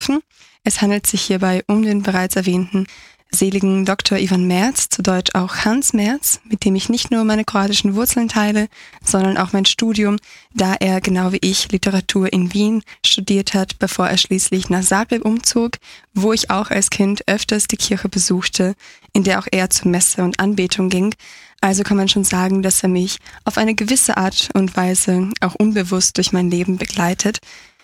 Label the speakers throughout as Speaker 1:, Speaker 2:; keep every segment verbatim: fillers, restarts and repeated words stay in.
Speaker 1: Es handelt sich hierbei um den bereits erwähnten seligen Doktor Ivan Merz, zu Deutsch auch Hans Merz, mit dem ich nicht nur meine kroatischen Wurzeln teile, sondern auch mein Studium, da er genau wie ich Literatur in Wien studiert hat, bevor er schließlich nach Zagreb umzog, wo ich auch als Kind öfters die Kirche besuchte, in der auch er zur Messe und Anbetung ging. Also kann man schon sagen, dass er mich auf eine gewisse Art und Weise auch unbewusst durch mein Leben begleitet.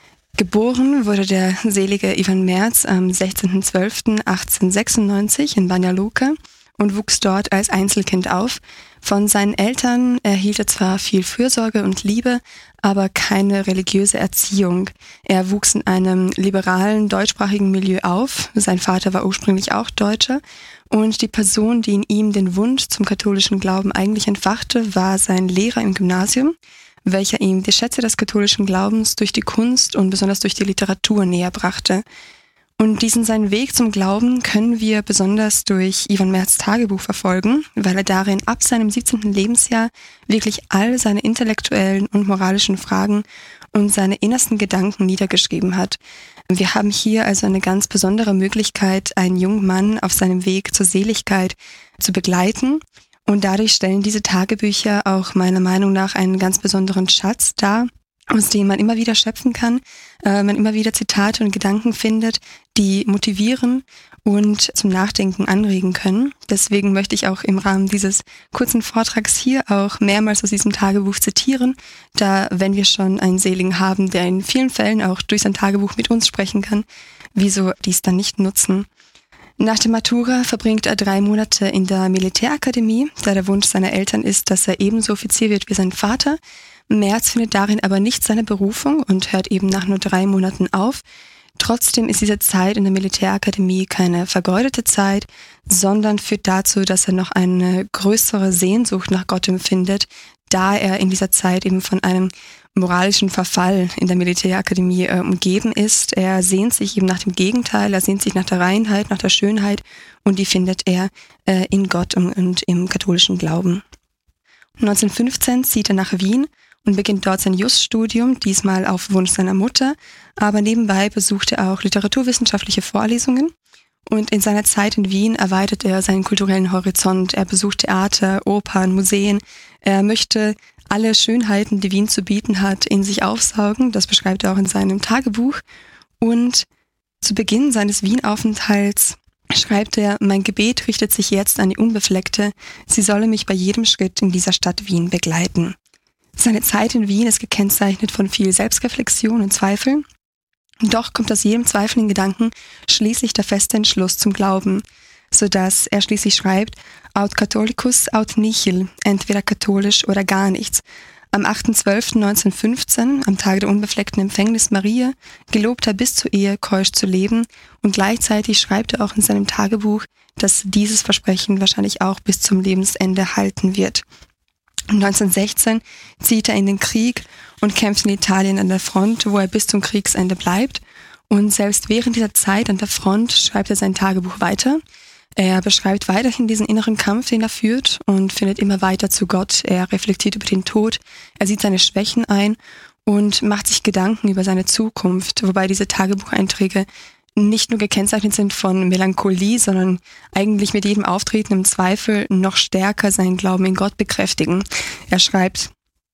Speaker 1: Geboren wurde der selige Ivan Merz am sechzehnten zwölften achtzehnhundertsechsundneunzig in Banja Luka und wuchs dort als Einzelkind auf. Von seinen Eltern erhielt er zwar viel Fürsorge und Liebe, aber keine religiöse Erziehung. Er wuchs in einem liberalen, deutschsprachigen Milieu auf. Sein Vater war ursprünglich auch Deutscher. Und die Person, die in ihm den Wunsch zum katholischen Glauben eigentlich entfachte, war sein Lehrer im Gymnasium, welcher ihm die Schätze des katholischen Glaubens durch die Kunst und besonders durch die Literatur näher brachte. Und diesen seinen Weg zum Glauben können wir besonders durch Ivan Merz' Tagebuch verfolgen, weil er darin ab seinem siebzehnten Lebensjahr wirklich all seine intellektuellen und moralischen Fragen und seine innersten Gedanken niedergeschrieben hat. Wir haben hier also eine ganz besondere Möglichkeit, einen jungen Mann auf seinem Weg zur Seligkeit zu begleiten. Und dadurch stellen diese Tagebücher auch meiner Meinung nach einen ganz besonderen Schatz dar, aus dem man immer wieder schöpfen kann, äh, man immer wieder Zitate und Gedanken findet, die motivieren und zum Nachdenken anregen können. Deswegen möchte ich auch im Rahmen dieses kurzen Vortrags hier auch mehrmals aus diesem Tagebuch zitieren, da wenn wir schon einen Seligen haben, der in vielen Fällen auch durch sein Tagebuch mit uns sprechen kann, wieso dies dann nicht nutzen? Nach der Matura verbringt er drei Monate in der Militärakademie, da der Wunsch seiner Eltern ist, dass er ebenso Offizier wird wie sein Vater. Merz findet darin aber nicht seine Berufung und hört eben nach nur drei Monaten auf. Trotzdem ist diese Zeit in der Militärakademie keine vergeudete Zeit, sondern führt dazu, dass er noch eine größere Sehnsucht nach Gott empfindet, da er in dieser Zeit eben von einem moralischen Verfall in der Militärakademie äh, umgeben ist. Er sehnt sich eben nach dem Gegenteil, er sehnt sich nach der Reinheit, nach der Schönheit und die findet er äh, in Gott und, und im katholischen Glauben. neunzehnhundertfünfzehn zieht er nach Wien und beginnt dort sein Juststudium, diesmal auf Wunsch seiner Mutter, aber nebenbei besucht er auch literaturwissenschaftliche Vorlesungen. Und in seiner Zeit in Wien erweitert er seinen kulturellen Horizont. Er besucht Theater, Opern, Museen. Er möchte alle Schönheiten, die Wien zu bieten hat, in sich aufsaugen. Das beschreibt er auch in seinem Tagebuch. Und zu Beginn seines Wien-Aufenthalts schreibt er: Mein Gebet richtet sich jetzt an die Unbefleckte. Sie solle mich bei jedem Schritt in dieser Stadt Wien begleiten. Seine Zeit in Wien ist gekennzeichnet von viel Selbstreflexion und Zweifel. Doch kommt aus jedem zweifelnden Gedanken schließlich der feste Entschluss zum Glauben, sodass er schließlich schreibt: Aut catholicus aut nihil, entweder katholisch oder gar nichts. Am achter zwölfter neunzehnhundertfünfzehn, am Tage der unbefleckten Empfängnis Maria, gelobt er bis zur Ehe keusch zu leben und gleichzeitig schreibt er auch in seinem Tagebuch, dass dieses Versprechen wahrscheinlich auch bis zum Lebensende halten wird. neunzehnhundertsechzehn zieht er in den Krieg und kämpft in Italien an der Front, wo er bis zum Kriegsende bleibt. Und selbst während dieser Zeit an der Front schreibt er sein Tagebuch weiter. Er beschreibt weiterhin diesen inneren Kampf, den er führt und findet immer weiter zu Gott. Er reflektiert über den Tod, er sieht seine Schwächen ein und macht sich Gedanken über seine Zukunft, wobei diese Tagebucheinträge nicht nur gekennzeichnet sind von Melancholie, sondern eigentlich mit jedem auftretenden Zweifel noch stärker seinen Glauben in Gott bekräftigen. Er schreibt: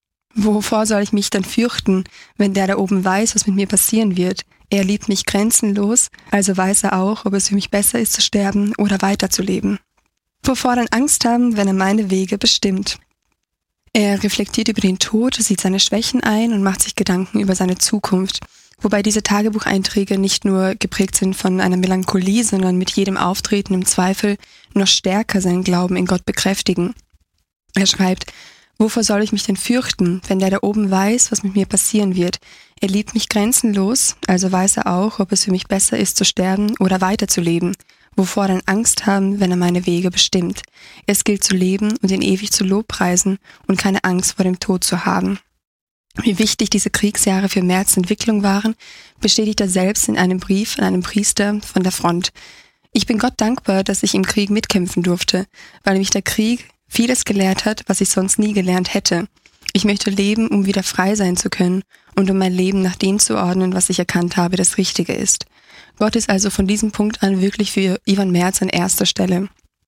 Speaker 1: Wovor soll ich mich denn fürchten, wenn der da oben weiß, was mit mir passieren wird? Er liebt mich grenzenlos, also weiß er auch, ob es für mich besser ist zu sterben oder weiterzuleben. Wovor dann Angst haben, wenn er meine Wege bestimmt? Er reflektiert über den Tod, sieht seine Schwächen ein und macht sich Gedanken über seine Zukunft. Wobei diese Tagebucheinträge nicht nur geprägt sind von einer Melancholie, sondern mit jedem Auftreten im Zweifel noch stärker seinen Glauben in Gott bekräftigen. Er schreibt: Wovor soll ich mich denn fürchten, wenn der da oben weiß, was mit mir passieren wird? Er liebt mich grenzenlos, also weiß er auch, ob es für mich besser ist zu sterben oder weiterzuleben. Wovor dann Angst haben, wenn er meine Wege bestimmt? Es gilt zu leben und ihn ewig zu lobpreisen und keine Angst vor dem Tod zu haben. Wie wichtig diese Kriegsjahre für Merz' Entwicklung waren, bestätigt er selbst in einem Brief an einen Priester von der Front. Ich bin Gott dankbar, dass ich im Krieg mitkämpfen durfte, weil mich der Krieg vieles gelehrt hat, was ich sonst nie gelernt hätte. Ich möchte leben, um wieder frei sein zu können und um mein Leben nach dem zu ordnen, was ich erkannt habe, das Richtige ist. Gott ist also von diesem Punkt an wirklich für Ivan Merz an erster Stelle.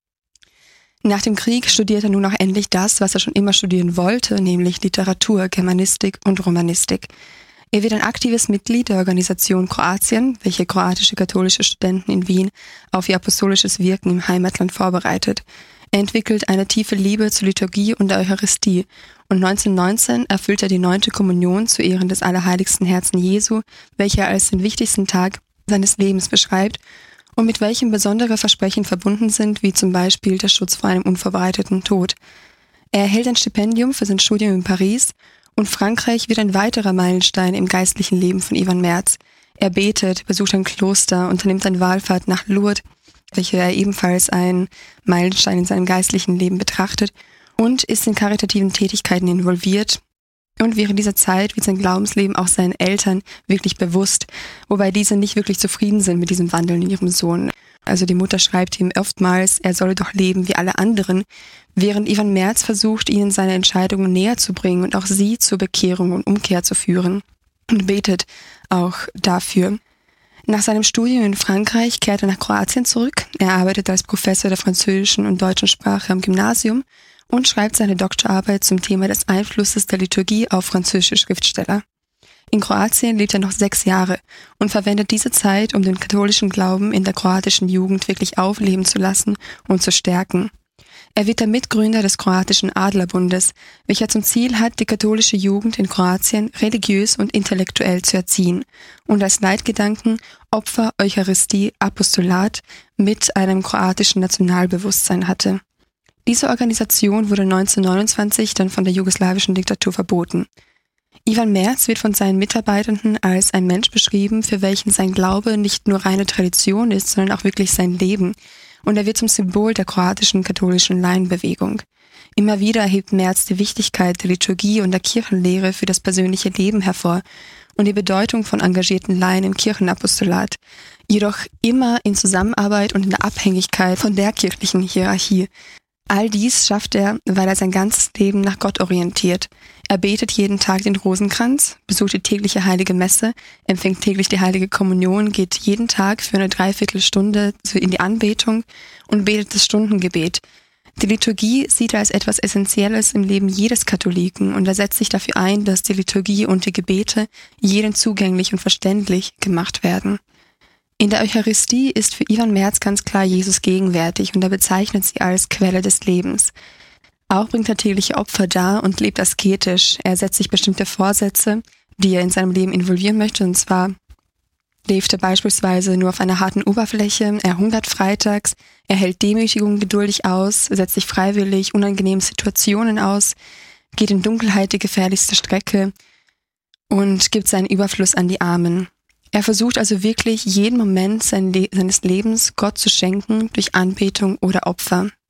Speaker 1: Nach dem Krieg studiert er nun auch endlich das, was er schon immer studieren wollte, nämlich Literatur, Germanistik und Romanistik. Er wird ein aktives Mitglied der Organisation Kroatien, welche kroatische katholische Studenten in Wien auf ihr apostolisches Wirken im Heimatland vorbereitet. Er entwickelt eine tiefe Liebe zur Liturgie und der Eucharistie und neunzehnhundertneunzehn erfüllt er die neunte Kommunion zu Ehren des Allerheiligsten Herzen Jesu, welche er als den wichtigsten Tag seines Lebens beschreibt und mit welchem besondere Versprechen verbunden sind, wie zum Beispiel der Schutz vor einem unvorbereiteten Tod. Er erhält ein Stipendium für sein Studium in Paris und Frankreich wird ein weiterer Meilenstein im geistlichen Leben von Ivan Merz. Er betet, besucht ein Kloster, unternimmt eine Wallfahrt nach Lourdes, welche er ebenfalls ein Meilenstein in seinem geistlichen Leben betrachtet, und ist in karitativen Tätigkeiten involviert. Und während dieser Zeit wird sein Glaubensleben auch seinen Eltern wirklich bewusst, wobei diese nicht wirklich zufrieden sind mit diesem Wandel in ihrem Sohn. Also die Mutter schreibt ihm oftmals, er solle doch leben wie alle anderen, während Ivan Merz versucht, ihnen seine Entscheidungen näher zu bringen und auch sie zur Bekehrung und Umkehr zu führen und betet auch dafür. Nach seinem Studium in Frankreich kehrt er nach Kroatien zurück. Er arbeitet als Professor der französischen und deutschen Sprache am Gymnasium und schreibt seine Doktorarbeit zum Thema des Einflusses der Liturgie auf französische Schriftsteller. In Kroatien lebt er noch sechs Jahre und verwendet diese Zeit, um den katholischen Glauben in der kroatischen Jugend wirklich aufleben zu lassen und zu stärken. Er wird der Mitgründer des kroatischen Adlerbundes, welcher zum Ziel hat, die katholische Jugend in Kroatien religiös und intellektuell zu erziehen und als Leitgedanken Opfer, Eucharistie, Apostolat mit einem kroatischen Nationalbewusstsein hatte. Diese Organisation wurde neunzehnhundertneunundzwanzig dann von der jugoslawischen Diktatur verboten. Ivan Merz wird von seinen Mitarbeitenden als ein Mensch beschrieben, für welchen sein Glaube nicht nur reine Tradition ist, sondern auch wirklich sein Leben. Und er wird zum Symbol der kroatischen katholischen Laienbewegung. Immer wieder hebt Merz die Wichtigkeit der Liturgie und der Kirchenlehre für das persönliche Leben hervor und die Bedeutung von engagierten Laien im Kirchenapostolat, jedoch immer in Zusammenarbeit und in der Abhängigkeit von der kirchlichen Hierarchie. All dies schafft er, weil er sein ganzes Leben nach Gott orientiert. Er betet jeden Tag den Rosenkranz, besucht die tägliche heilige Messe, empfängt täglich die heilige Kommunion, geht jeden Tag für eine Dreiviertelstunde in die Anbetung und betet das Stundengebet. Die Liturgie sieht er als etwas Essentielles im Leben jedes Katholiken und er setzt sich dafür ein, dass die Liturgie und die Gebete jedem zugänglich und verständlich gemacht werden. In der Eucharistie ist für Ivan Merz ganz klar Jesus gegenwärtig und er bezeichnet sie als Quelle des Lebens. Auch bringt er tägliche Opfer dar und lebt asketisch. Er setzt sich bestimmte Vorsätze, die er in seinem Leben involvieren möchte, und zwar lebt er beispielsweise nur auf einer harten Oberfläche, er hungert freitags, er hält Demütigung geduldig aus, setzt sich freiwillig unangenehmen Situationen aus, geht in Dunkelheit die gefährlichste Strecke und gibt seinen Überfluss an die Armen. Er versucht also wirklich, jeden Moment sein Le- seines Lebens Gott zu schenken durch Anbetung oder Opfer.